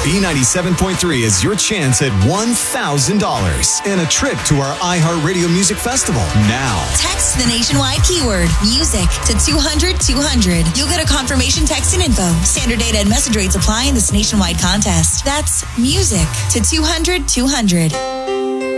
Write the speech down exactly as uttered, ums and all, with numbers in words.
B ninety-seven point three is your chance at one thousand dollars and a trip to our iHeartRadio Music Festival. Now, text the nationwide keyword music to two hundred two hundred. You'll get a confirmation text and info. Standard data and message rates apply in this nationwide contest. That's music to two hundred two hundred.